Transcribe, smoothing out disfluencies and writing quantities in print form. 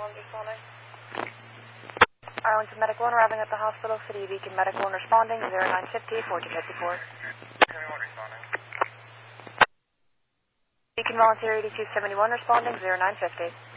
responding. Arlington Medical 1 arriving at the hospital. City of Beacon Medical 1 responding. 0950, 1454. Responding. Beacon Volunteer 8271 responding. 0950.